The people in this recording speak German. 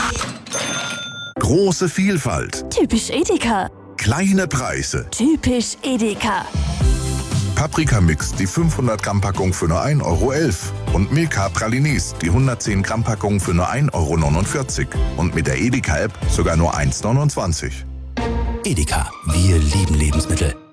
Große Vielfalt. Typisch Edeka. Kleine Preise. Typisch Edeka. Paprikamix, die 500 Gramm Packung für nur 1,11 € und Milka Pralines, die 110 Gramm Packung für nur 1,49 € und mit der Edeka-App sogar nur 1,29 €. Edeka, wir lieben Lebensmittel.